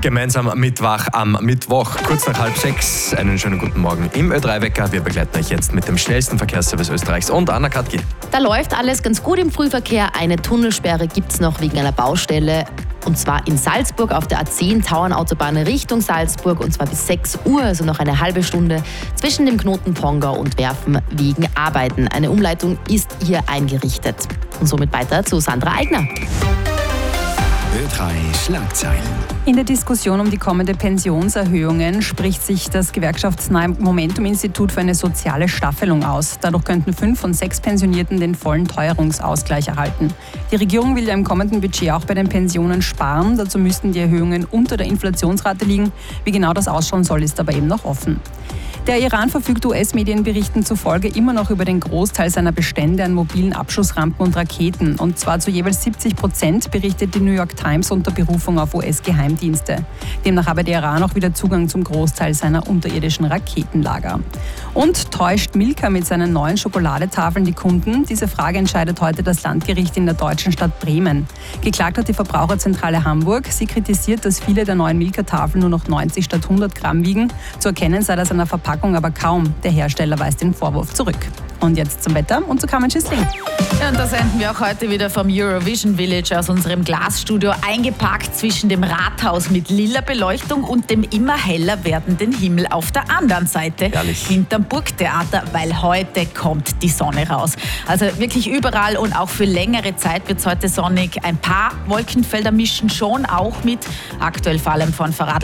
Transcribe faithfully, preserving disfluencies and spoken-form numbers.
Gemeinsam Mittwoch am Mittwoch, kurz nach halb sechs. Einen schönen guten Morgen im Ö drei Wecker. Wir begleiten euch jetzt mit dem schnellsten Verkehrsservice Österreichs und Anna Katki. Da läuft alles ganz gut im Frühverkehr. Eine Tunnelsperre gibt es noch wegen einer Baustelle. Und zwar in Salzburg auf der A zehn Tauernautobahn Richtung Salzburg. Und zwar bis sechs Uhr, also noch eine halbe Stunde zwischen dem Knoten Pongau und Werfen wegen Arbeiten. Eine Umleitung ist hier eingerichtet. Und somit weiter zu Sandra Eigner. Ö drei Schlagzeilen. In der Diskussion um die kommende Pensionserhöhungen spricht sich das gewerkschaftsnahe Momentum-Institut für eine soziale Staffelung aus. Dadurch könnten fünf von sechs Pensionierten den vollen Teuerungsausgleich erhalten. Die Regierung will ja im kommenden Budget auch bei den Pensionen sparen. Dazu müssten die Erhöhungen unter der Inflationsrate liegen. Wie genau das ausschauen soll, ist aber eben noch offen. Der Iran verfügt U S-Medienberichten zufolge immer noch über den Großteil seiner Bestände an mobilen Abschussrampen und Raketen. Und zwar zu jeweils siebzig Prozent, berichtet die New York Times unter Berufung auf U S-Geheimdienste. Demnach habe der Iran auch wieder Zugang zum Großteil seiner unterirdischen Raketenlager. Und täuscht Milka mit seinen neuen Schokoladetafeln die Kunden? Diese Frage entscheidet heute das Landgericht in der deutschen Stadt Bremen. Geklagt hat die Verbraucherzentrale Hamburg. Sie kritisiert, dass viele der neuen Milka-Tafeln nur noch neunzig statt hundert Gramm wiegen. Zu erkennen sei das an der Verpackung aber kaum. Der Hersteller weist den Vorwurf zurück. Und jetzt zum Wetter und zu Carmen Schüssling. Ja, und da senden wir auch heute wieder vom Eurovision Village aus unserem Glasstudio, eingepackt zwischen dem Rathaus mit lila Beleuchtung und dem immer heller werdenden Himmel auf der anderen Seite. Herrlich. Hinterm Burgtheater, weil heute kommt die Sonne raus. Also wirklich überall und auch für längere Zeit wird es heute sonnig. Ein paar Wolkenfelder mischen schon auch mit, aktuell vor allem von Vorarlberg